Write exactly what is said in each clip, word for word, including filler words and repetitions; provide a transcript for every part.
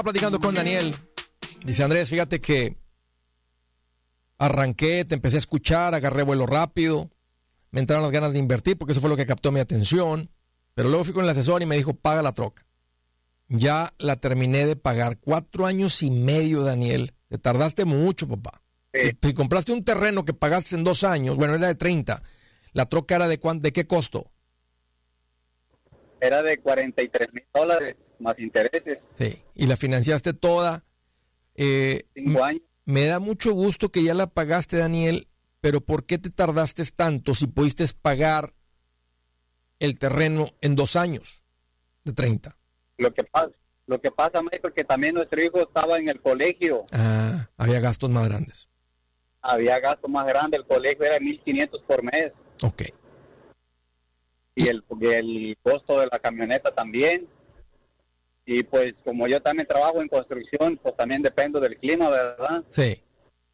Platicando con Daniel. Dice Andrés, fíjate que arranqué, te empecé a escuchar, agarré vuelo rápido, me entraron las ganas de invertir porque eso fue lo que captó mi atención, pero luego fui con el asesor y me dijo, paga la troca. Ya la terminé de pagar, cuatro años y medio, Daniel. Te tardaste mucho, papá. Sí. Si compraste un terreno que pagaste en dos años, bueno, era de treinta, ¿la troca era de cuánto, de qué costo? Era de cuarenta y tres mil dólares más intereses. Sí, y la financiaste toda. Eh, Cinco años. Me da mucho gusto que ya la pagaste, Daniel, pero ¿por qué te tardaste tanto si pudiste pagar el terreno en dos años de treinta? Lo que pasa, lo que pasa, maestro, que también nuestro hijo estaba en el colegio. Ah, había gastos más grandes. Había gasto más grande, el colegio era mil quinientos por mes. Ok. Y el, y el costo de la camioneta también. Y pues como yo también trabajo en construcción, pues también dependo del clima, ¿verdad? Sí.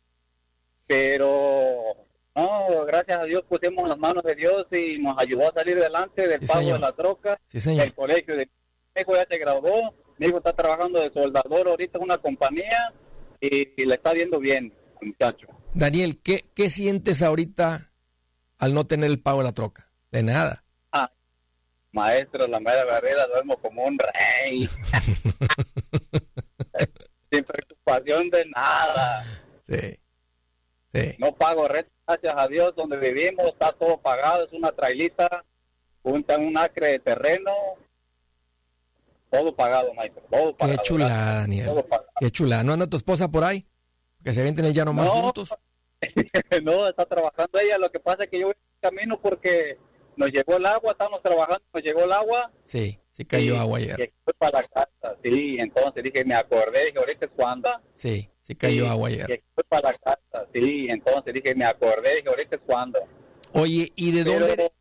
Pero, no, gracias a Dios pusimos las manos de Dios y nos ayudó a salir adelante del Sí, pago señor. de la troca. Sí, señor. El colegio de mi hijo ya se graduó, mi hijo está trabajando de soldador ahorita en una compañía y, y le está yendo bien, muchacho. Daniel, ¿qué, ¿qué sientes ahorita al no tener el pago de la troca? De nada. Ah, maestro, la mera barrera, duermo como un rey. Sin preocupación de nada. Sí. Sí. No pago renta, gracias a Dios, donde vivimos está todo pagado, es una trailita, un, un acre de terreno, todo pagado, maestro, todo Qué pagado. chulada, gracias, Daniel. todo pagado. Qué chulada. ¿No anda tu esposa por ahí? Que se avienten el llano más No. juntos. No, está trabajando ella, lo que pasa es que yo voy en camino porque nos llegó el agua, estamos trabajando, nos llegó el agua. Sí, sí cayó y, agua y ayer. fue para la casa, sí, entonces dije, me acordé, dije, ahorita es cuando. Sí, sí cayó Sí, agua y ayer. fue para la casa, sí, entonces dije, me acordé, dije, ahorita es cuando. Oye, ¿y de Pero- dónde,